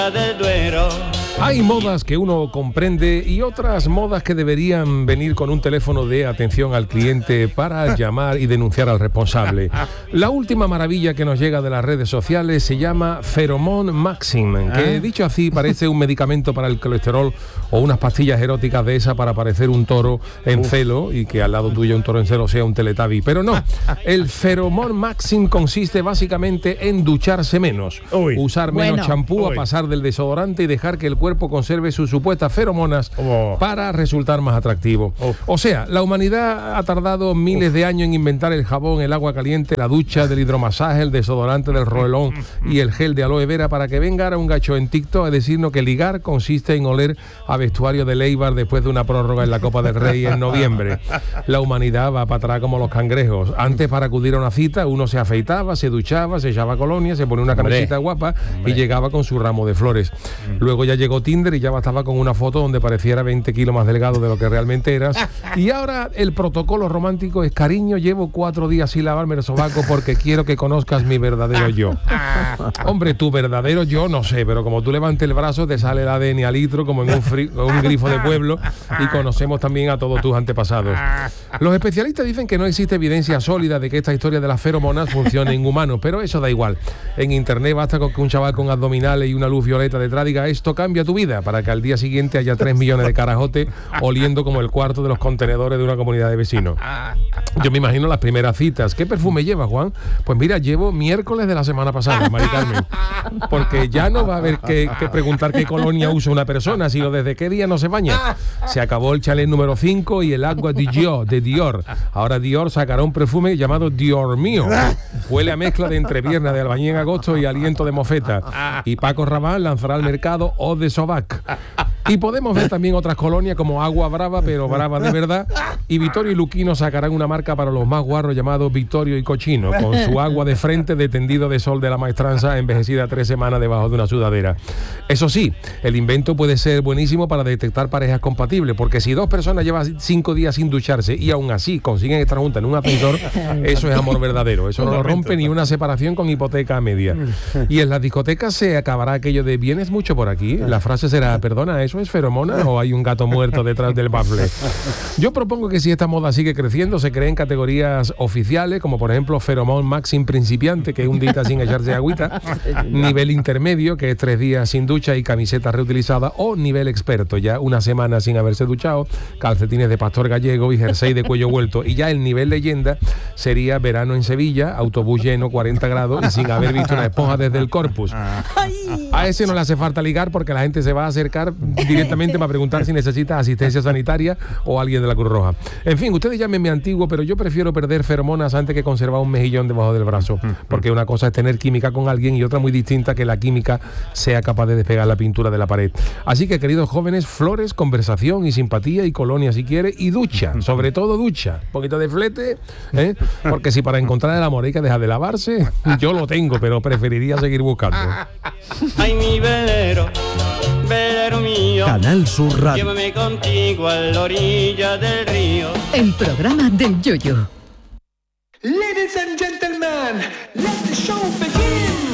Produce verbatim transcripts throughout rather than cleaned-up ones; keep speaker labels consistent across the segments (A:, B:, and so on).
A: del Duero.
B: Hay modas que uno comprende y otras modas que deberían venir con un teléfono de atención al cliente para llamar y denunciar al responsable. La última maravilla que nos llega de las redes sociales se llama Pheromone Maxim, que dicho así parece un medicamento para el colesterol o unas pastillas eróticas de esa para parecer un toro en celo y que al lado tuyo un toro en celo sea un Teletubby. Pero no, el Pheromone Maxim consiste básicamente en ducharse menos,
C: Uy.
B: usar menos
D: Bueno.
B: champú, a
C: Uy.
B: pasar del desodorante y dejar que el cuerpo conserve sus supuestas feromonas
C: Oh.
B: para resultar más atractivo.
C: Oh.
B: O sea, la humanidad ha tardado miles
C: Uf.
B: de años en inventar el jabón, el agua caliente, la ducha, del hidromasaje, el desodorante, del roelón y el gel de aloe vera para que venga ahora un gacho en TikTok a decirnos que ligar consiste en oler a vestuario de Leibar después de una prórroga en la Copa del Rey en noviembre. La humanidad va para atrás como los cangrejos. Antes, para acudir a una cita, uno se afeitaba, se duchaba, se echaba colonia, se ponía una
C: Hombre.
B: camiseta guapa
C: Hombre.
B: y llegaba con su ramo de flores. Luego ya llegó Tinder y ya bastaba con una foto donde pareciera veinte kilos más delgado de lo que realmente eras. Y ahora el protocolo romántico es: cariño, llevo cuatro días sin lavarme el sobaco porque quiero que conozcas mi verdadero yo. Hombre, tu verdadero yo no sé, pero como tú levantes el brazo te sale el A D N a litro como en un, fri- un grifo de pueblo, y conocemos también a todos tus antepasados. Los especialistas dicen que no existe evidencia sólida de que esta historia de las feromonas funcione en humanos, pero eso da igual. En internet basta con que un chaval con abdominales y una luz violeta detrás diga: esto cambia tu vida, para que al día siguiente haya tres millones de carajotes oliendo como el cuarto de los contenedores de una comunidad de vecinos. Yo me imagino las primeras citas. ¿Qué perfume lleva, Juan? Pues mira, llevo miércoles de la semana pasada, Mari Carmen. Porque ya no va a haber que, que preguntar qué colonia usa una persona, sino desde qué día no se baña. Se acabó el chalet número cinco y el agua de Dior, de Dior. Ahora Dior sacará un perfume llamado Dior mío. Huele a mezcla de entrepierna de albañil en agosto y aliento de mofeta. Y Paco Rabanne lanzará al mercado Eau de Sobac. Y podemos ver también otras colonias como Agua Brava, pero brava de verdad. Y Vittorio y Luquino sacarán una marca para los más guarros llamado Vittorio y Cochino, con su agua de frente de tendido de sol de la maestranza envejecida tres semanas debajo de una sudadera. Eso sí, el invento puede ser buenísimo para detectar parejas compatibles, porque si dos personas llevan cinco días sin ducharse y aún así consiguen estar juntas en un ascensor, eso es amor verdadero. Eso no lo rompe ni una separación con hipoteca a media. Y en las discotecas se acabará aquello de ¿vienes mucho por aquí? La frase será: perdona, ¿eso es feromona o hay un gato muerto detrás del bafle? Yo propongo que si esta moda sigue creciendo, se creen categorías oficiales, como por ejemplo Pheromone Maxim principiante, que es un día sin echarse agüita; nivel intermedio, que es tres días sin ducha y camiseta reutilizada; o nivel experto, ya una semana sin haberse duchado, calcetines de pastor gallego y jersey de cuello vuelto. Y ya el nivel leyenda sería verano en Sevilla, autobús lleno, cuarenta grados y sin haber visto una esponja desde el Corpus. A ese no le hace falta ligar, porque la gente se va a acercar directamente para preguntar si necesita asistencia sanitaria o alguien de la Cruz Roja. En fin, ustedes llámenme antiguo, pero yo prefiero perder feromonas antes que conservar un mejillón debajo del brazo, porque una cosa es tener química con alguien y otra muy distinta que la química sea capaz de despegar la pintura de la pared. Así que, queridos jóvenes, flores, conversación y simpatía y colonia si quiere, y ducha, sobre todo ducha, un poquito de flete, ¿eh? Porque si para encontrar el amor hay que dejar de lavarse, yo lo tengo, pero preferiría seguir buscando.
A: Ay, mi velero, velero mío,
E: Canal Sur Radio.
A: llévame contigo a la orilla del río.
F: El programa del Yoyo.
G: Ladies and gentlemen, let the show begin.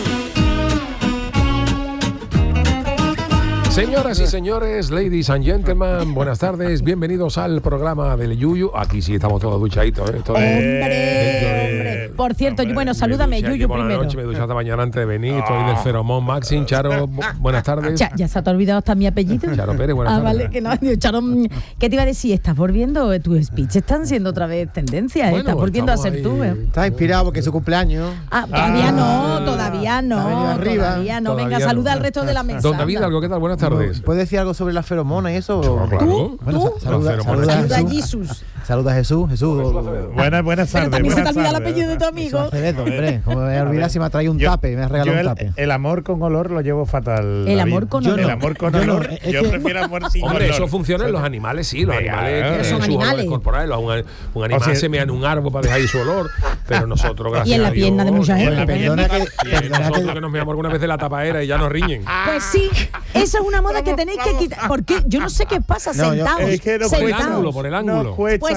B: Señoras y señores, ladies and gentlemen, buenas tardes, bienvenidos al programa del Yuyu. Aquí sí estamos todos duchaditos, ¿eh? Esto es-
D: Hombre, hombre. Por cierto,
C: hombre,
D: bueno, salúdame,
B: Me duché
D: Yuyu,
B: ayer por la
D: primero.
B: noche, me duché esta mañana antes de venir, estoy del Pheromone Maxim. Charo, bu- buenas tardes.
D: Ya, ya se te ha olvidado hasta mi apellido.
B: Charo Pérez, buenas
D: Ah,
B: tardes.
D: vale, que no. Digo, Charo, mm, ¿qué te iba a decir? ¿Estás volviendo? Tus speech están siendo otra vez tendencia, ¿eh?
B: Bueno,
D: Estás volviendo a
B: estamos
D: ser tú,
B: ahí.
D: ¿eh?
H: Está inspirado porque es su cumpleaños.
D: Ah, todavía
B: Ah.
D: no, todavía no.
H: Ha venido arriba.
D: Todavía no.
B: Todavía
D: Venga,
B: no.
D: saluda al resto de la mesa.
B: Don David,
D: anda.
B: ¿algo qué tal? Buenas tardes.
H: ¿Puedes decir algo sobre las feromonas y eso?
B: Claro.
D: ¿Tú?
H: Bueno,
D: ¿Tú?
H: sa- saluda,
B: Las
H: saluda,
B: feromonas.
D: Saluda
H: a
D: a
H: Jesús.
D: Jesús.
H: Saluda a Jesús. Jesús.
C: Buenas, buenas
D: Pero
C: tardes.
D: también se te
C: buenas
D: olvida el
C: tardes.
D: apellido de tu
H: Jesús
D: amigo.
H: Acevedo, hombre. Como me voy a olvidar si me ha traído un
C: Yo-
H: tape, me ha regalado
C: yo
H: un
C: el,
H: tape.
C: el amor con olor lo llevo fatal.
D: El
C: David.
D: amor con
H: Yo
D: olor.
C: El amor con
H: Yo no,
C: olor.
H: es
C: yo
H: que-
C: prefiero amor sin
B: Hombre,
C: olor.
B: eso funciona en los animales, sí, los
C: Venga,
B: animales
C: pero
B: tienen
D: son
B: sus olores
D: animales.
B: corporales. Un, un animal
C: O sea,
B: se mea en un árbol para dejar ahí su olor, pero nosotros, gracias
D: Y en la
B: a Dios,
D: pierna de mucha
B: no,
D: gente.
B: en la
H: Perdona
B: pierna,
H: que-
B: y
H: perdona
B: nosotros
H: que-
B: que nos meamos alguna vez de la tapadera y ya nos riñen.
D: Pues sí, esa es una moda que tenéis que quitar. Porque yo no sé qué pasa,
H: No, yo-
D: sentados.
C: es que no
B: Por el
C: Sentados.
B: ángulo, por el ángulo.
C: No cuesta
D: Pues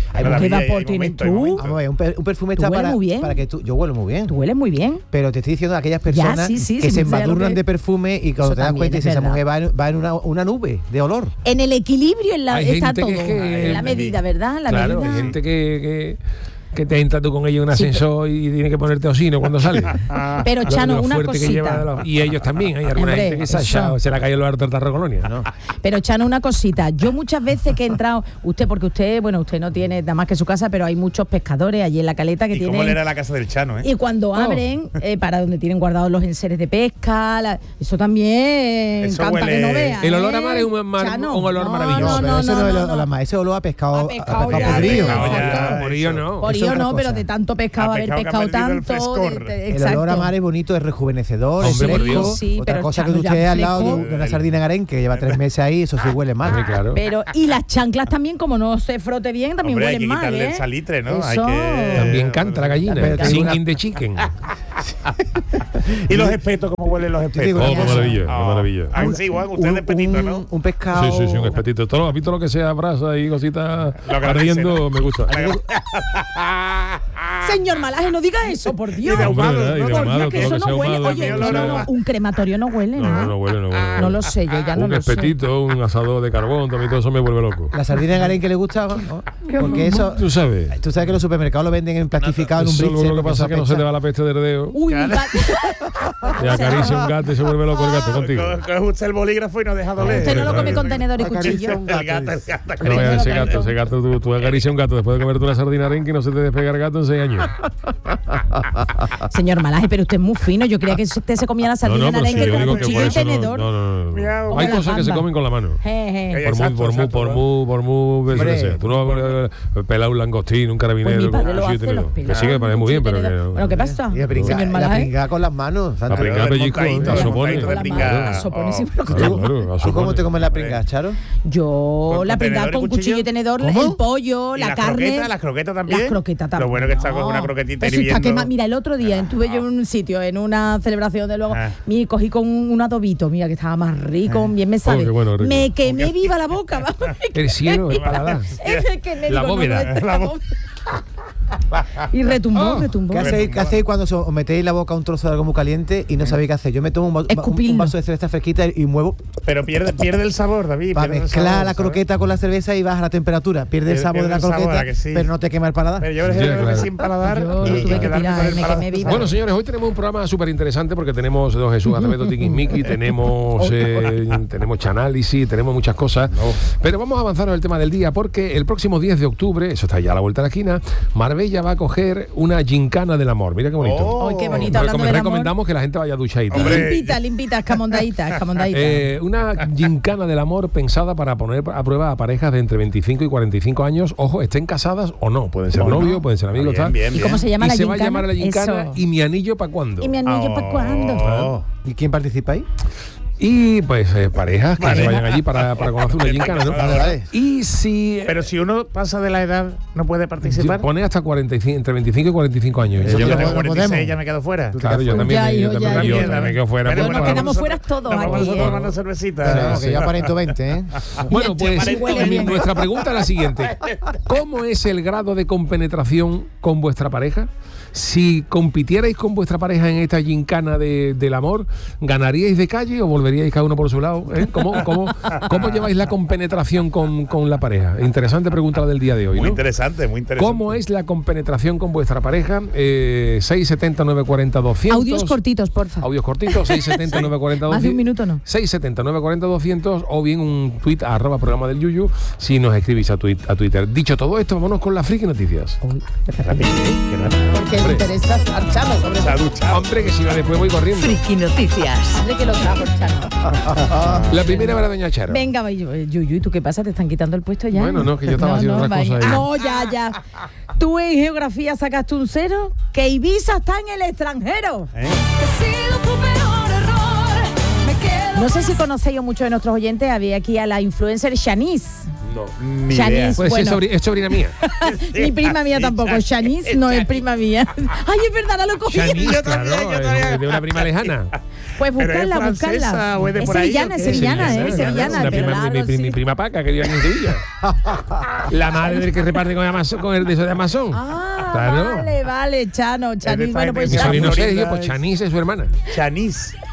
H: hay
E: Pero
H: mujeres-
D: ¿Qué
E: David, hay-
D: vapor
E: hay
D: tienes
E: momento, hay
D: tú?
E: momento.
H: Vamos a ver, un, per- un perfume
D: Tú
H: está
D: hueles
H: para,
D: muy bien.
H: para que tú... Yo huelo muy bien.
D: Tú hueles muy bien.
H: Pero te estoy diciendo de aquellas personas
D: sí, sí,
H: que
D: sí,
H: se
D: me sé a lo
H: embadurnan
D: que-
H: de perfume y cuando
D: Eso
H: te das
D: también
H: cuenta
D: es
H: dices, esa
D: verdad.
H: mujer va en, va en una, una nube de olor.
D: En el equilibrio en la,
B: Hay
D: está
B: gente
D: todo.
B: que es que-
D: en la medida, ¿verdad? La
B: claro,
D: medida.
B: hay gente que, que, que te entras tú con ella en un ascensor y tienes que ponerte osino cuando sales.
D: Pero
B: Lo-
D: Chano,
B: lo
D: una
B: fuerte que
D: cosita.
B: lleva de los- y ellos también, hay alguna
D: Hombre,
B: gente que se ha
D: eso.
B: echado, se la cayó el harto tarro colonia.
H: No.
D: Pero Chano, una cosita. Yo muchas veces que he entrado, usted, porque usted, bueno, usted no tiene nada más que su casa, pero hay muchos pescadores allí en la caleta que
E: ¿Y cómo
D: tienen.
E: le era la casa del Chano, eh?
D: Y cuando abren, eh, para donde tienen guardados los enseres de pesca, la- eso también
E: Eso
D: encanta
E: huele-
D: que no vean.
B: El olor a
D: ¿eh?
B: mar es un mar-
D: Chano,
B: un olor
D: no,
B: maravilloso.
D: No,
H: pero
D: no,
H: ese
D: no,
H: no, es
D: no,
H: el-
D: no.
H: la ma- ese olor a pescado,
D: A
H: a
D: pescado
H: pescado
D: ya,
H: podrido.
E: pescado ya.
D: exacto.
B: Por ello no.
D: Por
H: Eso es
D: ello
H: otra
D: no, pero
H: cosa.
D: de tanto pescado,
E: A
D: haber
E: pescado que ha
D: pescado
E: perdido el
D: tanto.
E: frescor.
D: de- de-
H: El
D: exacto.
H: olor a mar es bonito, es rejuvenecedor, es
B: Hombre, por
H: fresco.
B: Dios.
D: Sí,
H: Otra
D: pero
H: cosa que
D: Chano,
H: usted
D: ya
H: al lado de,
D: fresco.
H: de una sardina en harén que lleva tres meses ahí, eso sí huele mal.
B: Hombre, claro.
D: Pero, y las chanclas también, como no se frote bien, también
E: Hombre, hay
D: huelen
E: que
D: mal,
E: quitarle
D: ¿eh?
E: el salitre, ¿no? Hay
D: Eso.
E: que-
B: También canta la gallina.
H: Pero te digo
B: Singing
H: una-
B: the chicken.
E: ¿Y los espetos? ¿Cómo huelen los espetos?
H: digo
B: Oh,
H: una
B: qué
H: cosa.
B: maravilla, qué
E: Ah,
B: maravilla.
E: ah, sí, igual, usted es de petito,
H: un,
E: ¿no?
H: un pescado.
B: Sí, sí, sí, un espetito. Todo, ¿has visto lo que sea brasa y cositas
E: Lo que
B: ardiendo?
E: dice, ¿no?
B: Me gusta.
D: Señor Malaje, no diga eso, por Dios.
E: de ahumado,
B: Hombre, ¿verdad? Y de
E: ¿no?
B: ahumado,
D: Porque
B: todo
D: eso
B: lo que
D: no
B: sea
D: huele.
B: ahumado,
D: Oye,
B: todo
E: no,
B: lo que
D: no,
E: no,
B: sea-
D: no, un crematorio no huele,
B: No,
D: ¿no?
B: no, no huele, no huele.
D: No lo sé, yo ya no
B: Un
D: lo sé.
B: espetito, un asador de carbón, también todo eso me vuelve loco.
H: La sardina en harén que le gusta, ¿no? Porque eso.
B: Tú sabes.
H: Tú sabes que los supermercados lo venden en plastificado en un
B: Eso
H: blister.
B: lo que pasa es que no se te va la peste del dedo
D: Uy, mi pa-
B: y acaricia un gato y se vuelve loco el gato contigo.
E: Co- Coge usted el bolígrafo y no deja doler.
D: Usted no lo
B: claro.
D: come con tenedor y
H: Acaricia
D: cuchillo.
H: un
E: El gato, el gato.
B: No,
D: Señor,
B: ese
D: gato.
B: gato, ese gato, tú, tú acaricias un gato después de comerte una sardina arenque y no se te despega el gato en seis años.
D: Señor Malaje, pero usted es muy fino. Yo creía que usted se comía la
B: No,
D: sardina
B: no,
D: en
B: pero si
D: arenque
B: yo
D: con
B: digo que
D: cuchillo
B: por
D: y
B: eso no,
D: tenedor.
B: no, no, no.
E: Miau.
D: Como
B: Hay
D: la
B: cosas que se
D: gamba.
B: comen con la mano.
D: Je, je.
E: Oye,
B: Por muy,
E: Exacto,
B: por muy,
E: exacto,
B: por
E: ¿no?
B: muy, por muy, eso que
H: Hombre.
B: sea. Tú no eh, pelas un langostín, un carabinero,
D: Pues mi padre
B: con
D: lo
B: cuchillo y
D: hace,
B: tenedor.
D: los
B: Que
D: pelas
B: sí, que me parece muy bien, pero que
D: tenedor.
B: no.
D: Bueno, ¿qué pasa?
H: Y la pringa,
D: Señor
H: la
D: Malaje.
H: pringa con las manos.
B: La
H: Sandra.
B: pringada
E: Pero
B: pellizco,
E: montadito,
B: a sopone.
E: montadito de
D: Con la
E: pringada.
D: mano, a sopone, sí, pero con
B: Claro,
D: la-
B: claro, a
H: ¿Tú cómo
B: sopone.
H: te comes la pringa, Charo?
D: Yo
E: ¿Con-
D: la
E: con
D: pringada
E: tenedor y
D: con cuchillo
E: cuchillo?
D: y tenedor,
H: ¿Cómo?
D: el pollo,
E: ¿Y
D: la
E: las
D: carne.
E: croquetas? ¿Las croquetas también?
D: Las croquetas también.
E: Lo bueno que está
D: No.
E: coger una croquetita
D: Pero si está
E: hirviendo.
D: quema- Mira, el otro día estuve yo en un sitio, en una celebración de luego,
E: Ah.
D: y cogí con un, un adobito, mira, que estaba más rico, bien me sabe.
B: qué bueno, rico.
D: Me quemé viva la boca. vamos, me
B: El cielo, el
D: quemé.
B: paladar.
D: Es que me
B: La
D: digo, no,
B: bóveda.
D: no, esta
E: La
D: bóveda. Y retumbó,
B: Ah.
D: retumbó.
H: ¿Qué hacéis, ¿Qué hacéis cuando os os metéis en la boca un trozo de algo muy caliente y no sabéis qué hacer? Yo me tomo un, va- un-
D: Escupirlo.
H: un vaso de cerveza fresquita y muevo
E: Pero pierde, pierde el sabor, David.
H: para
E: pierde el
H: mezclar
E: sabor,
H: la
E: ¿sabes?
H: croqueta con la cerveza y baja la temperatura. Pierde el
E: Pierde-
H: sabor de
E: pierde
H: la
E: el sabor,
H: croqueta,
E: ¿a que sí?
H: pero no te quema el paladar.
E: Pero yo prefiero
B: Ya, claro.
E: sin paladar
D: Yo lo
E: y, y
D: tuve que
E: quedarme
D: tirar,
E: con el
D: me
E: paladar.
D: quemé viva.
B: Bueno, señores, hoy tenemos un programa súper interesante porque tenemos don Jesús Acevedo Tiquismiqui, tenemos, eh, tenemos Chanálisis, tenemos muchas cosas. Pero vamos a avanzar en el tema del día porque el próximo diez de octubre, eso está ya a la vuelta de la esquina, Marbella va a coger una gincana del amor. Mira qué bonito.
E: Oh.
D: Ay, qué bonito,
B: Recom-
D: hablando del amor.
B: recomendamos que la gente vaya duchadita.
E: Hombre.
D: Limpita, limpita, escamondadita, escamondadita.
B: Eh, una gincana del amor pensada para poner a prueba a parejas de entre veinticinco y cuarenta y cinco años. Ojo, estén casadas o no. Pueden ser
E: O no.
B: novios, pueden ser amigos.
E: Bien,
B: tal.
E: bien,
D: ¿Y cómo se llama
B: Y
D: la
B: se va a
D: gincana?
B: llamar a la gincana
D: Eso.
B: ¿y mi anillo para cuándo?
D: ¿Y mi anillo para cuándo?
E: Oh.
H: ¿Y quién participa ahí?
B: Y pues eh, parejas que
E: Vale.
B: se vayan allí para, para conocer una gincana, ¿no?
H: Vale, vale.
B: Y si
E: Pero si uno pasa de la edad, no puede participar.
B: pone hasta cuarenta y cinco, entre veinticinco y cuarenta y cinco años.
H: Eso
E: Yo
H: te
E: que
H: lo
E: tengo
H: podemos.
E: cuarenta y seis, ya me quedo fuera.
B: Claro, yo también,
D: Ya,
B: yo
D: hijo,
B: también,
D: ya,
B: yo
D: hijo.
B: también me quedo fuera.
E: Pero
B: Bueno,
D: nos
B: para-
D: quedamos fuera todos
E: Nos vamos
D: aquí,
E: nosotros
D: ¿eh?
E: tomando cervecita.
H: Claro,
B: sí.
H: que yo aparento veinte, ¿eh?
B: Bueno, pues
D: Huele bien.
B: nuestra pregunta es la siguiente. ¿Cómo es el grado de compenetración con vuestra pareja? Si compitierais con vuestra pareja en esta gincana de, del amor, ¿ganaríais de calle o volveríais cada uno por su lado? ¿Eh? ¿Cómo, cómo, cómo lleváis la compenetración con, con la pareja? Interesante pregunta la del día de hoy,
E: Muy
B: ¿no?
E: interesante, muy interesante.
B: ¿Cómo es la compenetración con vuestra pareja? Eh, seis setenta, nueve cuarenta, doscientos.
D: Audios cortitos, porfa.
B: Audios cortitos, seis setenta, nueve cuarenta,
D: Más de un minuto, ¿no?
B: seis setenta, nueve cuarenta, doscientos o bien un tuit a arroba programa del Yuyu si nos escribís a, tuit, a Twitter. Dicho todo esto, vámonos con las friki noticias.
D: Uy,
E: Rápido, que no-
D: porque me
B: Hombre.
D: interesa al Chano, sobre
E: Se ha duchado.
B: Hombre, que si no después voy corriendo.
F: Friki Noticias.
D: Hombre, que lo trajo el Chano.
B: La primera para Doña Charo.
D: Venga, Yuyu, ¿y tú qué pasa? ¿Te están quitando el puesto ya?
B: Bueno, no, que yo estaba haciendo otras
D: vaya.
B: cosas ahí.
D: No, ya, ya. Tú en geografía sacaste un cero, que Ibiza está en el extranjero.
E: ¿Eh?
D: No sé si conocéis o muchos de nuestros oyentes, había aquí a la influencer Shanice.
B: No.
E: Ni idea.
D: Shanice,
B: Pues
D: bueno,
B: es, sobri- es sobrina mía.
D: mi prima mía
E: Sí,
D: tampoco.
E: Shanice,
D: Shanice no es
E: Shanice.
D: prima mía. Ay, es verdad, ahora lo cogí.
B: Shanice,
E: Yo también,
B: claro,
E: yo
B: es
E: también.
B: de una prima lejana.
D: Pues
E: ¿Pero es
D: buscarla,
E: francesa
D: buscarla.
E: o es de
D: Es
E: por ahí,
D: sevillana,
E: o
D: es
E: qué?
D: sevillana,
E: Sí,
D: es
E: sí,
D: sevillana.
B: Una prima,
D: pero
B: mi,
D: claro,
B: mi-
D: sí.
B: mi prima Paca, que vive aquí en Sevilla. La madre del que reparte con, Amazon, con el de eso de Amazon.
D: Ah,
B: Claro.
D: vale, vale, Chano, Chanice.
E: de
D: Bueno, pues
B: Mi
E: Florida,
D: ya.
B: sobrino
E: Florida
B: Sergio, pues
E: es-
B: Chanice es su hermana.
E: Chanis.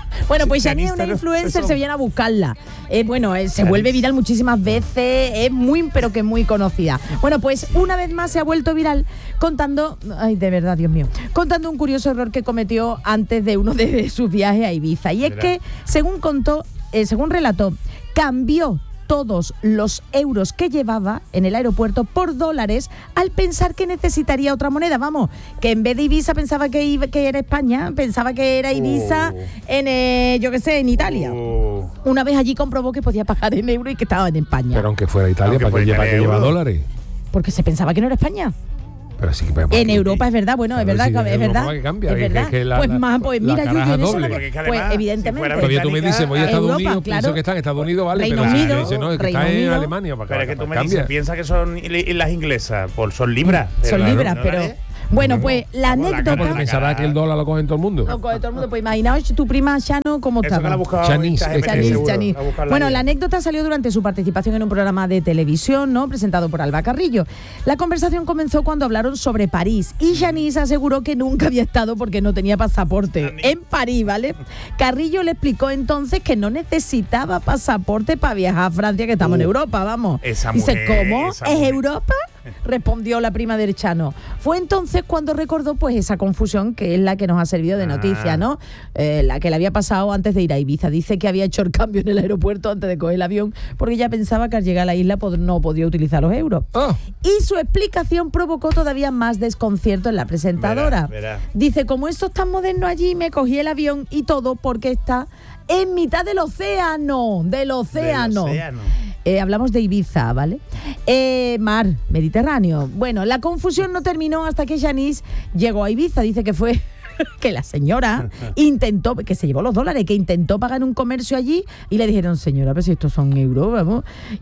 D: Bueno, pues
E: Sí,
D: Yanis es una
E: Instagram,
D: influencer,
E: eso.
D: se viene a buscarla. Eh, bueno, eh, se vuelve viral muchísimas veces, es muy, pero que muy conocida. Bueno, pues una vez más se ha vuelto viral contando, ay, de verdad, Dios mío, contando un curioso error que cometió antes de uno de sus viajes a Ibiza. Y es
E: Mira.
D: que, según contó, eh, según relató, cambió todos los euros que llevaba en el aeropuerto por dólares al pensar que necesitaría otra moneda. Vamos, que en vez de Ibiza pensaba que, iba, que era España, pensaba que era Ibiza
E: Oh.
D: en, eh, yo qué sé, en Italia.
E: Oh.
D: Una vez allí comprobó que podía pagar en euros y que estaba en España.
B: Pero aunque fuera Italia,
E: Aunque
B: ¿para qué
E: fuera
B: lleva,
E: Italia,
B: que lleva
E: euro.
B: dólares?
D: Porque se pensaba que no era España.
B: Pero sí que pero-
D: En Europa es verdad, bueno, es
B: Claro,
D: verdad,
B: sí,
D: que-
B: en
D: es
B: Europa
D: verdad.
B: que cambia,
D: es
B: que-
D: verdad.
B: que la-
D: pues
B: la-
D: más, pues
B: la
D: mira,
B: caraja
D: Yuyu, en eso
B: doble.
D: lo que-
E: Porque es que
D: pues
E: además,
D: evidentemente.
E: si fuera
B: Pero tú me dices, voy a Estados
D: Europa,
B: Unidos,
D: claro.
B: pienso que está en Estados Unidos, vale,
D: Reino
B: pero
D: Unido,
B: dice, no, es que
D: Reino
B: está en
D: Unido.
B: Alemania. Para
E: Pero es que tú me
B: cambia.
E: dices, piensa que son i- las inglesas, por son libras.
D: Son
E: Claro,
D: libras,
E: ¿no?
D: pero...
E: ¿Eh?
D: Bueno, pues la
E: Vamos, la
D: anécdota...
E: cara,
B: Porque pensará que el dólar lo coge en todo el mundo.
D: Lo coge todo el mundo. Pues imaginaos tu prima Shano cómo
E: Eso que
D: estaba.
E: la buscaba
B: Chanis,
E: en ChatGPT,
B: es que-
D: Chanis,
E: seguro,
D: Chanis.
E: a buscarla
D: Bueno,
E: ella.
D: la anécdota salió durante su participación en un programa de televisión, ¿no? Presentado por Alba Carrillo. La conversación comenzó cuando hablaron sobre París y Chanis aseguró que nunca había estado porque no tenía pasaporte en París, ¿vale? Carrillo le explicó entonces que no necesitaba pasaporte para viajar a Francia, que estamos en
E: Uh,
D: Europa, vamos.
E: esa
D: Dice,
E: mujer,
D: ¿cómo?
E: esa
D: ¿Es
E: mujer.
D: Europa? Respondió la prima de Chano. Fue entonces cuando recordó pues esa confusión que es la que nos ha servido de noticia,
E: Ah.
D: ¿no? Eh, la que le había pasado antes de ir a Ibiza. Dice que había hecho el cambio en el aeropuerto antes de coger el avión porque ya pensaba que al llegar a la isla pod- no podía utilizar los euros.
B: Ah.
D: Y su explicación provocó todavía más desconcierto en la presentadora.
E: Verá, verá.
D: Dice, como esto es tan moderno allí, me cogí el avión y todo porque está en mitad del océano, del océano.
E: Del océano.
D: Eh, hablamos de Ibiza, ¿vale? Eh, mar, Mediterráneo. Bueno, la confusión no terminó hasta que Yanis llegó a Ibiza. Dice que fue que la señora intentó, que se llevó los dólares, que intentó pagar un comercio allí y le dijeron, señora, pero si estos son euros, vamos.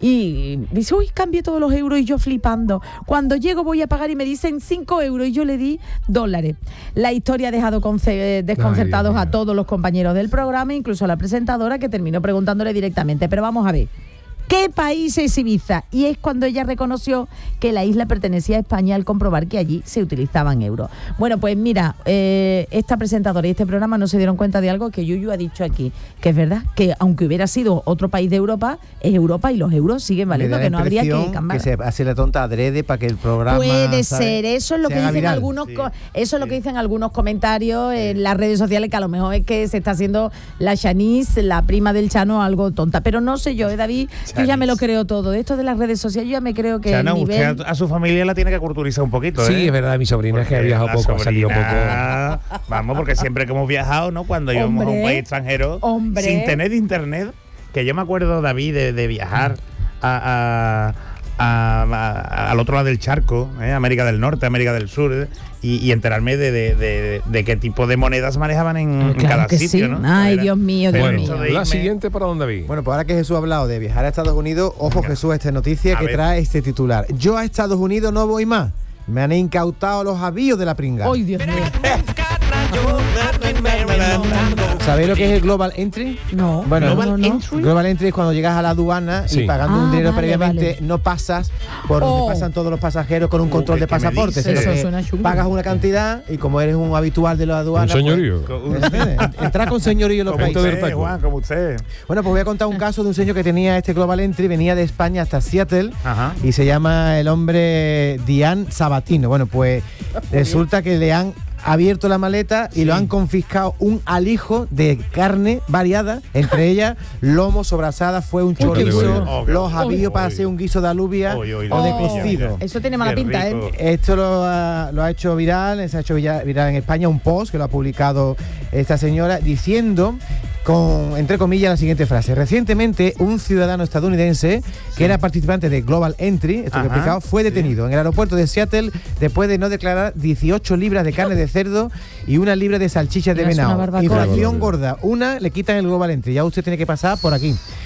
D: Y dice, uy, cambié todos los euros y yo flipando. Cuando llego voy a pagar y me dicen cinco euros y yo le di dólares. La historia ha dejado conce- desconcertados
B: Ay, Dios
D: a
B: mío.
D: todos los compañeros del programa, incluso a la presentadora, que terminó preguntándole directamente. Pero vamos a ver. ¿Qué país es Ibiza? Y es cuando ella reconoció que la isla pertenecía a España al comprobar que allí se utilizaban euros. Bueno, pues mira, eh, esta presentadora y este programa no se dieron cuenta de algo que Yuyu ha dicho aquí, que es verdad, que aunque hubiera sido otro país de Europa, es Europa y los euros siguen
H: Me da
D: valiendo,
H: la
D: que no habría que
H: impresión
D: cambiar.
H: que se hace la tonta adrede para que el programa
D: Puede
H: ¿sabes?
D: ser, eso es lo
H: se
D: que
H: haga
D: dicen
H: viral.
D: algunos,
E: Sí,
D: co- eso es lo
E: sí.
D: que dicen algunos comentarios en las redes sociales, que a lo mejor es que se está haciendo la Chanis, la prima del Chano, algo tonta. Pero no sé yo, ¿eh, David? Yo ya me lo creo todo. De esto de las redes sociales, yo ya me creo que
E: Chano,
D: el nivel...
E: usted a, a su familia la tiene que culturizar un poquito, ¿eh?
B: Sí, es verdad, mi sobrina es que ha
E: Porque
B: viajado
E: la
B: poco, ha salido poco.
E: sobrina- Vamos, porque siempre que hemos viajado, ¿no? Cuando íbamos a un
D: Hombre,
E: país extranjero,
D: hombre.
E: sin tener internet, que yo me acuerdo, David, de, de viajar a, a- a- a- al otro lado del charco, ¿eh? América del Norte, América del Sur, ¿eh? y, y enterarme de, de- de- de qué tipo de monedas manejaban en, en
D: Claro
E: cada
D: que
E: sitio,
D: sí.
E: ¿no?
D: Ay,
E: Era-
D: Dios mío, Dios
E: pero
D: mío.
E: eso de
B: La
E: irme-
B: siguiente para dónde vi.
H: Bueno, pues ahora que Jesús ha hablado de viajar a Estados Unidos, ojo
E: Venga.
H: Jesús, esta noticia
E: A
H: que
E: ver.
H: trae este titular. Yo a Estados Unidos no voy más. Me han incautado los avíos de la pringa.
D: ¡Ay, Dios mío!
H: ¿Sabéis lo que es el Global Entry?
D: No,
H: Bueno,
D: no, no, no.
H: Entry. Global Entry es cuando llegas a la aduana
B: Sí.
H: y pagando
D: Ah,
H: un dinero
D: vale,
H: previamente
D: vale.
H: no pasas por
D: Oh.
H: donde pasan todos los pasajeros con un
E: Uh,
H: control
E: ¿qué-
H: de
E: qué me
H: pasaporte.
E: dices?
H: sino
D: Eso
H: que
D: suena chungo.
H: pagas una cantidad y como eres un habitual de la
B: Un
H: aduana...
B: señorío.
H: Pues, ¿entiendes? Entra con señorío en los
E: Como
B: Punto
H: países.
B: del
E: usted,
B: taco.
E: Juan, como usted.
H: Bueno, pues voy a contar un caso de un señor que tenía este Global Entry, venía de España hasta Seattle
E: Ajá.
H: y se llama el hombre Dian Sabatino. Bueno, pues resulta que le han abierto la maleta y
E: Sí.
H: lo han confiscado un alijo de carne variada, entre ellas lomo, sobrasada, fue un
B: qué
H: chorizo,
B: bueno.
E: Oh, qué
H: los
E: bueno.
H: avíos para
E: Uy.
H: hacer un guiso de alubia
E: Uy, uy,
H: o de
E: la
D: Oh.
H: cocido.
D: Eso tiene mala
E: Qué
D: pinta,
E: rico.
D: ¿eh?
H: Esto lo ha, lo ha hecho viral, se ha hecho villa- viral en España, un post que lo ha publicado esta señora diciendo, con, entre comillas, la siguiente frase. Recientemente, un ciudadano estadounidense que era participante de Global Entry, esto que he
E: Ajá,
H: explicado, fue
E: sí.
H: detenido en el aeropuerto de Seattle después de no declarar dieciocho libras de carne de cerdo y una libra de salchichas de
D: Mira, es una
H: venado.
D: barbacoa.
H: Infracción
B: Qué
H: gorda. Una, le quitan el Global Entry. Ya usted tiene que pasar por aquí.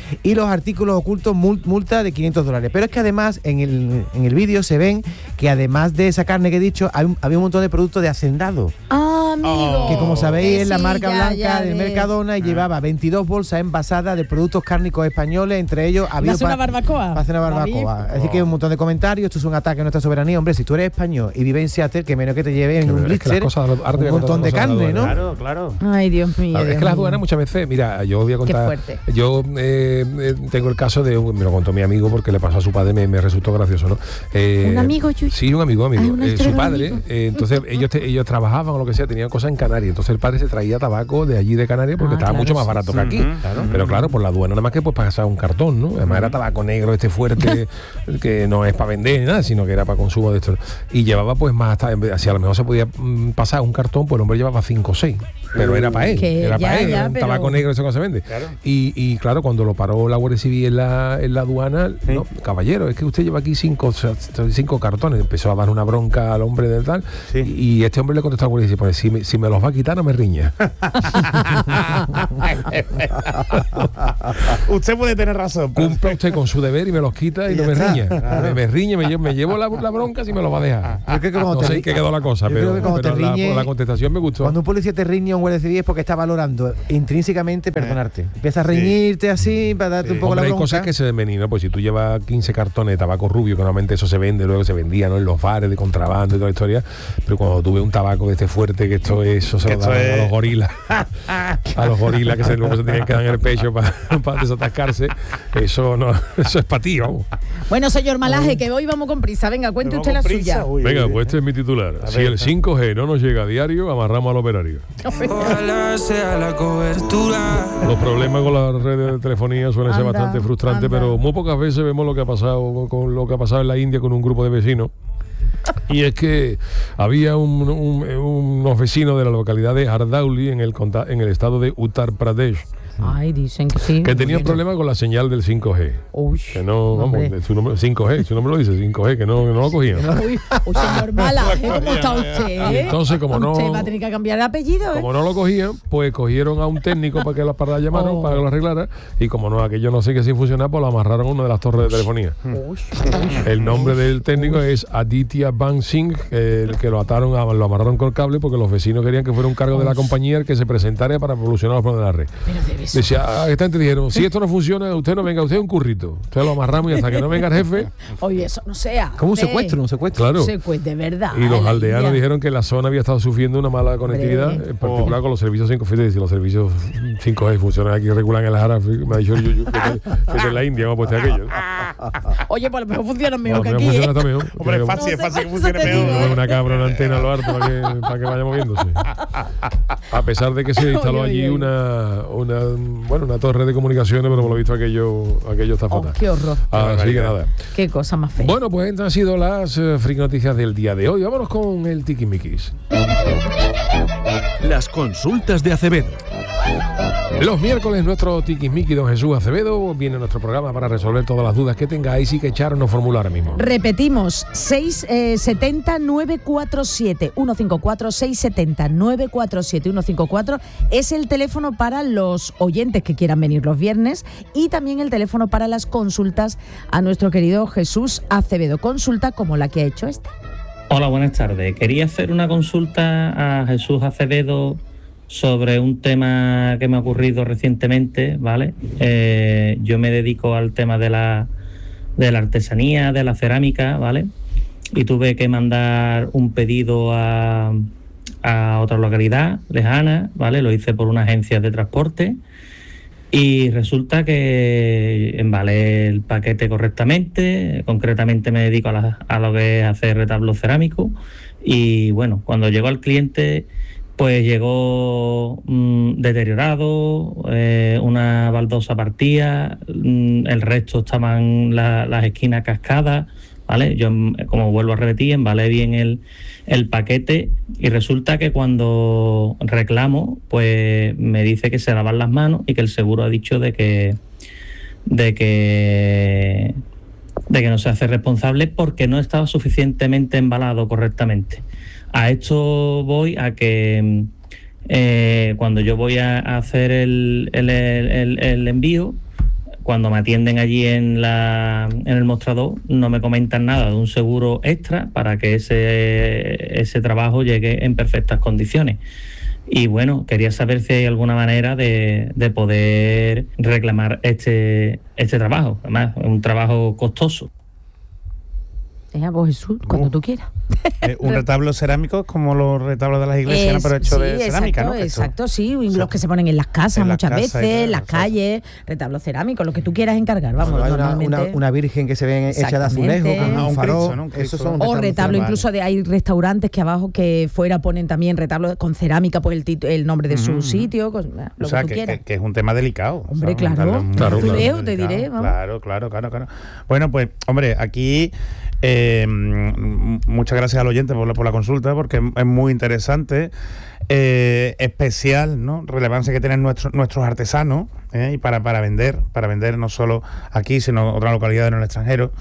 H: y los artículos ocultos mul- multa de quinientos dólares. Pero es que además en el, en el vídeo se ven que además de esa carne que he dicho, hay un- había un montón de productos de hacendado.
D: Ah, amigo.
H: Que como sabéis es la
D: Sí,
H: marca
D: ya,
H: blanca
D: ya,
H: de
D: de-
H: Mercadona y llevaba veintidós bolsas envasadas de productos cárnicos españoles, entre ellos había
D: hacer una barbacoa,
H: para hacer una barbacoa.
D: David.
H: Así que hay un montón de comentarios, esto es un ataque a nuestra soberanía. Hombre, si tú eres español y vives en Seattle, que menos que te lleve en
B: Que
H: un
B: es que las
H: blister
B: cosas de la- ahora te voy a
H: un
B: contar
H: montón de
B: las cosas de la
H: carne, ¿no?
B: aduana.
E: Claro, claro.
D: Ay, Dios mío.
B: A ver, es
D: Dios
B: que las
D: mío.
B: aduanas muchas veces, mira, yo voy a contar.
D: fuerte.
B: Yo eh, eh, tengo el caso de, me lo contó mi amigo porque le pasó a su padre, me, me resultó gracioso, ¿no? Eh,
D: ¿Un amigo, Yuyu?
B: Sí, un amigo, amigo.
D: Ay, una
B: Eh,
D: historia
B: su
D: de un
B: padre,
D: amigo.
B: eh, entonces ellos, te- ellos trabajaban o lo que sea, tenían cosas en Canarias. Entonces el padre se traía tabaco de allí de Canarias porque
D: Ah,
B: estaba
D: claro,
B: mucho más
D: sí,
B: barato
D: sí.
B: que aquí.
E: Ujú,
B: Pero claro, por la aduana nada más que pues pasar un cartón, ¿no? Además era tabaco negro, este fuerte, que no es para vender ni nada, sino que era para consumo de esto. Y llevaba pues más hasta, si a lo mejor se podía mm, pasar un cartón, pues el hombre llevaba cinco o seis. Pero era para él,
D: Que
B: era
D: ya,
B: para él,
D: ya,
B: era un
D: pero-
B: tabaco negro, eso que se vende.
E: Claro.
B: Y, y claro, cuando lo paró la Guardia Civil en la, en la aduana, no, caballero, es que usted lleva aquí cinco, o sea, cinco cartones. Empezó a dar una bronca al hombre del tal.
E: Sí.
B: Y, y este hombre le contestó a la Guardia Civil, pues si me, si me los va a quitar, no me riña.
E: Usted puede tener razón. pero-
B: Cumpla usted con su deber y me los quita y,
H: Y
B: no
H: ya
B: me
H: está.
B: riña.
H: Claro.
B: Me, me riñe, me, lle- me llevo la, la bronca si me lo va a dejar.
H: Yo creo que cuando
B: No
H: te
B: sé
H: ri-
B: en qué quedó la cosa,
H: Yo
B: pero,
H: creo que cuando
B: pero
H: te
B: la,
H: riñe-
B: la contestación me gustó.
H: Cuando un policía te riñe a un guardia civil es porque está valorando intrínsecamente perdonarte. Empieza a reñirte así para darte un poco
B: Hombre,
H: la
B: hay
H: bronca.
B: cosas que se desmeninan, pues si tú llevas quince cartones de tabaco rubio, que normalmente eso se vende, luego se vendía, ¿no? En los bares de contrabando y toda la historia, pero cuando tú ves un tabaco de este fuerte, que esto es, eso se
E: Que
B: lo
E: esto
B: dan a
E: es-
B: los gorilas, a los gorilas que se, luego se tenían que dar en el pecho para, para desatascarse, eso no, eso es para ti, vamos.
D: Bueno, señor Malaje, que hoy vamos con prisa. Venga, cuente
E: Vamos
D: usted la
E: con prisa,
D: suya.
E: uy,
B: Venga,
E: uy,
B: pues este es mi titular.
E: A
B: Si
E: ver,
B: el cinco G no nos llega a diario, amarramos al operario.
I: Ojalá sea la cobertura.
B: Los problemas con las redes de telefonía suelen ser
D: Anda,
B: bastante frustrantes,
D: anda.
B: pero muy pocas veces vemos lo que ha pasado con lo que ha pasado en la India con un grupo de vecinos. Y es que había un- un- unos vecinos de la localidad de Hardauli en el, conta- en el estado de Uttar Pradesh
D: Ay, dicen que sí.
B: que tenían problemas con la señal del cinco G.
D: Uy,
B: Que no, vamos,
D: hombre.
B: de su nombre, cinco G, su nombre lo dice, cinco G, que no, que no lo cogían.
D: Uy, uy, señor Malaje, ¿cómo está usted?
B: Y entonces, como no-
D: Usted va a tener que cambiar el apellido, ¿eh?
B: Como no lo cogían, pues cogieron a un técnico para que la, para la llamaran,
D: Oh.
B: para que lo arreglara, y como no, aquello no sé qué sin funcionar, pues lo amarraron a una de las torres de telefonía.
D: Uy,
B: El nombre del técnico es Aditya Ban Singh, eh, el que lo ataron, a- lo amarraron con cable porque los vecinos querían que fuera un cargo de la compañía el que se presentara para solucionar los problemas de la red.
D: pero debe ser.
B: Decía, ah, esta gente dijeron, si esto no funciona, usted no venga, usted es un currito. Usted lo amarramos y hasta que no venga el jefe.
D: Oye, eso no sea.
H: Como un secuestro, un secuestro.
B: Claro.
D: Secuestro, de verdad.
B: Y los
D: en la
B: aldeanos
D: India.
B: dijeron que la zona había estado sufriendo una mala conectividad,
D: Hombre.
B: en particular con los servicios cinco G. Si los servicios cinco G funcionan aquí regular en la Jara, me ha dicho el Yuyu, que es- que es en la India, hemos puesto aquello.
D: Oye, pues a lo mejor funcionan mejor
B: Bueno,
D: que
B: funciona
D: aquí. ¿eh?
B: hasta mejor.
E: Hombre, es
B: Porque-
E: fácil, es
D: No sé,
E: fácil que
D: por eso
E: funcione
D: te digo,
E: peor.
B: Poner una cabra, una antena a lo harto para que, para que vaya moviéndose. A pesar de que se instaló
D: Oye,
B: allí
D: oye, oye.
B: una, una, bueno, una torre de comunicaciones, pero por lo visto aquello, aquello está
D: Oh,
B: fatal.
D: qué horror.
B: Así que nada.
D: Qué cosa más fea.
B: Bueno, pues estas han sido las eh, freak noticias del día de hoy. Vámonos con el tiquismiquis.
J: Las consultas de Acevedo.
B: Los miércoles nuestro tiquismiqui don Jesús Acevedo viene a nuestro programa para resolver todas las dudas que tengáis y que echar nos formula ahora mismo.
D: Repetimos, seis siete cero nueve cuatro siete uno cinco cuatro, seis siete cero nueve cuatro siete uno cinco cuatro es el teléfono para los oyentes que quieran venir los viernes y también el teléfono para las consultas a nuestro querido Jesús Acevedo. Consulta como la que ha hecho este.
K: Hola, buenas tardes. Quería hacer una consulta a Jesús Acevedo sobre un tema que me ha ocurrido recientemente, ¿vale? Eh, yo me dedico al tema de la, de la artesanía, de la cerámica, ¿vale? Y tuve que mandar un pedido a, a otra localidad lejana, ¿vale? Lo hice por una agencia de transporte y resulta que embalé el paquete correctamente. Concretamente me dedico a, la, a lo que es hacer retablos cerámicos y bueno, cuando llegó al cliente pues llegó mmm, deteriorado, eh, una baldosa partida, mmm, el resto estaban la, las esquinas cascadas, ¿vale? Yo, como vuelvo a repetir, embalé bien el, el paquete y resulta que cuando reclamo, pues me dice que se lavan las manos y que el seguro ha dicho de que de que de que no se hace responsable porque no estaba suficientemente embalado correctamente. A esto voy a que eh, cuando yo voy a hacer el, el, el, el envío, cuando me atienden allí en, la, en el mostrador, no me comentan nada de un seguro extra para que ese, ese trabajo llegue en perfectas condiciones. Y bueno, quería saber si hay alguna manera de, de poder reclamar este, este trabajo. Además, es un trabajo costoso.
D: Ya, pues Jesús, cuando
E: Uh.
D: tú quieras.
E: Eh, un retablo cerámico como los retablos de las iglesias,
D: Es-
E: pero hecho
D: sí,
E: de cerámica,
D: exacto,
E: ¿no? Esto.
D: Exacto, sí,
E: O sea,
D: los que se ponen en las casas
E: en las
D: muchas
E: casas y
D: veces,
E: tal,
D: en las
E: o sea,
D: calles, retablos cerámicos, lo que tú quieras encargar, vamos,
H: Bueno, hay una,
D: normalmente.
H: una, una virgen que se ve hecha de azulejo,
D: Exactamente.
H: con
E: Ajá,
H: un
E: un
H: farol.
E: Cristo, ¿no? Un
H: Esos
E: Cristo.
H: son
D: O
H: retablos
D: retablo,
H: cerámicos.
D: incluso de, hay restaurantes que abajo que fuera ponen también retablos con cerámica, pues el, tit- el nombre de su
E: Ujú.
D: sitio, con- lo
E: O sea,
D: que tú
E: que,
D: quieras.
E: que- que es un tema delicado.
D: Hombre,
E: ¿sabes?
D: claro.
E: Montarlo es muy
B: Claro, claro.
D: Azulejo, te
E: delicado.
D: diré, vamos.
E: Claro, claro, claro, claro. Bueno, pues, hombre, aquí eh, mm, muchas gracias al oyente por la, por la consulta, porque es, es muy interesante, eh, especial, ¿no? Relevancia que tienen nuestros nuestros artesanos, ¿eh? Y para, para vender, para vender no solo aquí, sino en otras localidades en el extranjero.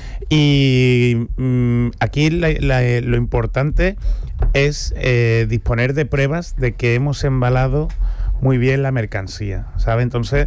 E: Y mm, aquí la- la- lo importante es eh, disponer de pruebas de que hemos embalado muy bien la mercancía, ¿sabes? Entonces,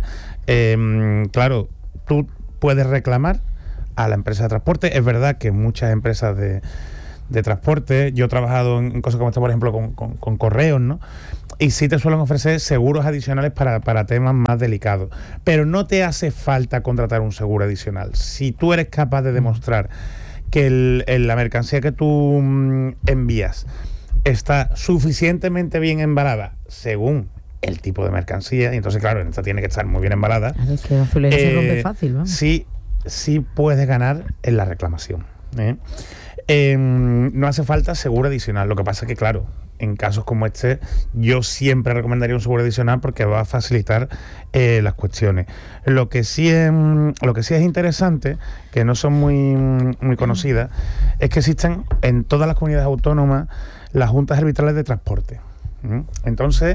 E: eh, claro, tú puedes reclamar a la empresa de transporte. Es verdad que muchas empresas de, de transporte, yo he trabajado en, en cosas como esta, por ejemplo, con, con, con correos, ¿no? Y sí te suelen ofrecer seguros adicionales para, para temas más delicados. Pero no te hace falta contratar un seguro adicional. Si tú eres capaz de demostrar que el, el- la mercancía que tú mm, envías está suficientemente bien embalada, según el tipo de mercancía, y entonces, claro, esta tiene que estar muy bien embalada,
D: Claro, es que el azulejo se
E: eh,
D: rompe fácil, vamos.
E: sí, sí puedes ganar en la reclamación, ¿eh? Eh, no hace falta seguro adicional. Lo que pasa es que, claro, en casos como este, yo siempre recomendaría un seguro adicional porque va a facilitar eh, las cuestiones. Lo que sí es, lo que sí es interesante, que no son muy, muy conocidas, es que existen en todas las comunidades autónomas las juntas arbitrales de transporte. ¿Mm? Entonces,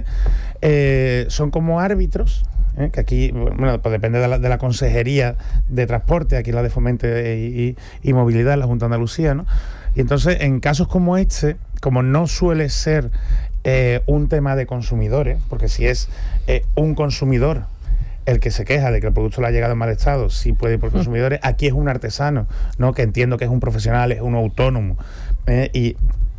E: eh, son como árbitros, ¿eh? Que aquí, bueno, pues depende de la, de la Consejería de Transporte, aquí la de Fomento y, y- y Movilidad, la Junta de Andalucía, ¿no? Y entonces, en casos como este, como no suele ser eh, un tema de consumidores, porque si es eh, un consumidor el que se queja de que el producto le ha llegado en mal estado, sí puede ir por consumidores, aquí es un artesano, ¿no? Que entiendo que es un profesional, es un autónomo, ¿eh? y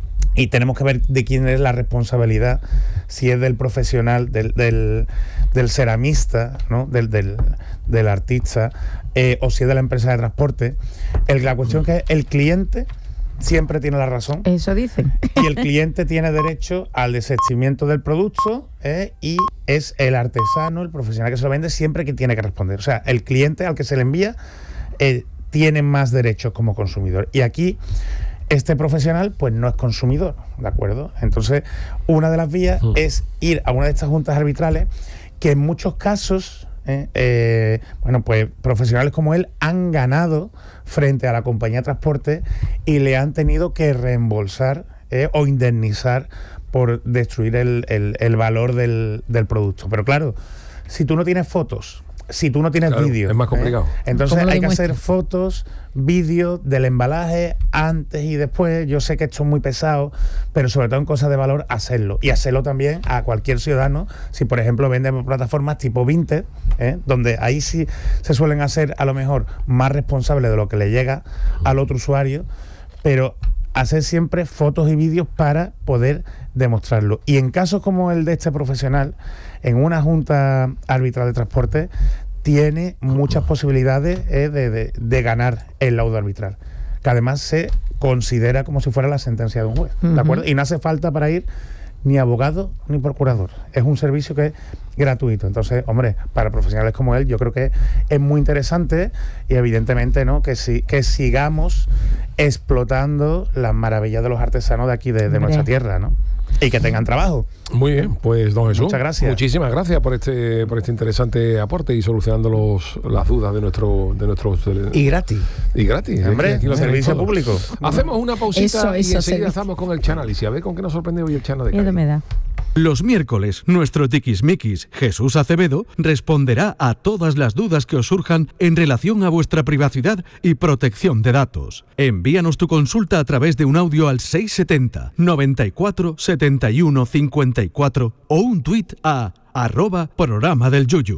E: Y tenemos que ver de quién es la responsabilidad, si es del profesional, del, del, del ceramista, ¿no? del, del, del artista, eh, o si es de la empresa de transporte. El, la cuestión que es el cliente siempre tiene la razón.
D: Eso dicen.
E: Y el cliente tiene derecho al desistimiento del producto, ¿eh? Y es el artesano, el profesional que se lo vende, siempre que tiene que responder. O sea, el cliente al que se le envía eh, tiene más derechos como consumidor. Y aquí este profesional pues no es consumidor, ¿de acuerdo? Entonces, una de las vías
B: Mm.
E: es ir a una de estas juntas arbitrales que en muchos casos, eh, eh, bueno, pues profesionales como él han ganado frente a la compañía de transporte y le han tenido que reembolsar eh, o indemnizar por destruir el, el- el valor del, del producto. Pero claro, si tú no tienes fotos, si tú no tienes
B: Claro,
E: vídeo,
B: es más complicado.
E: entonces
D: ¿Cómo lo
E: hay que hacer
D: demuestras?
E: fotos, vídeos del embalaje antes y después. Yo sé que esto es muy pesado, pero sobre todo en cosas de valor, hacerlo. Y hacerlo también a cualquier ciudadano. Si, por ejemplo, venden plataformas tipo Vinted, ¿eh? Donde ahí sí se suelen hacer a lo mejor más responsables de lo que le llega al otro usuario, pero hacer siempre fotos y vídeos para poder demostrarlo. Y en casos como el de este profesional, en una junta arbitral de transporte, tiene muchas posibilidades eh, de, de- de ganar el laudo arbitral, que además se considera como si fuera la sentencia de un juez, ¿de
D: Ujú.
E: acuerdo? Y no hace falta para ir ni abogado ni procurador. Es un servicio que es gratuito. Entonces, hombre, para profesionales como él, yo creo que es muy interesante y evidentemente, ¿no? Que, si, que sigamos explotando las maravillas de los artesanos de aquí, de, de
D: Hombre.
E: nuestra tierra, ¿no? Y que tengan trabajo.
B: Muy bien, pues don Jesús,
E: Muchas gracias.
B: muchísimas gracias por este por este interesante aporte y solucionando los, las dudas de nuestro de nuestros
H: Y gratis.
B: y gratis.
E: Hombre,
B: Es que aquí lo tenéis
E: servicio
B: todo.
E: público.
B: Hacemos una pausita
D: Eso,
B: y
D: eso,
B: enseguida
D: servicio.
B: estamos con el Chanálisis. A ver con qué nos sorprende hoy el Chana de
D: Miedo
B: Cádiz.
D: me da.
J: Los miércoles, nuestro tiquismiquis Jesús Acevedo responderá a todas las dudas que os surjan en relación a vuestra privacidad y protección de datos. Envíanos tu consulta a través de un audio al seiscientos setenta, noventa y cuatro, setenta y uno, cincuenta y cuatro o un tuit a arroba programa del Yuyu.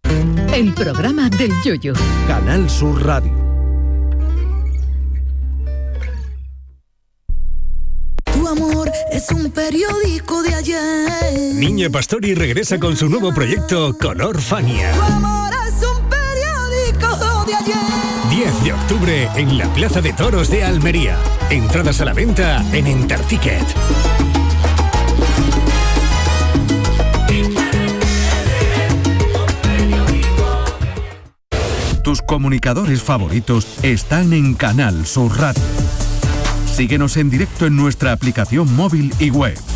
F: El programa del Yoyo.
J: Canal Sur Radio.
L: Tu amor es un periódico de ayer.
M: Niña Pastori regresa con su nuevo proyecto Color Fania.
L: Tu amor es un periódico de ayer.
M: diez de octubre en la Plaza de Toros de Almería. Entradas a la venta en Enterticket.
J: Tus comunicadores favoritos están en Canal Sur Radio. Síguenos en directo en nuestra aplicación móvil y web.